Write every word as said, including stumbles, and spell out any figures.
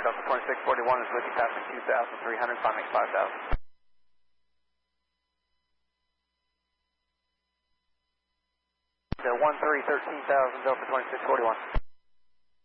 Delta twenty-six forty-one is with you, passing two thousand three hundred, climbing five thousand. one three, thirteen thousand, Delta twenty-six forty-one.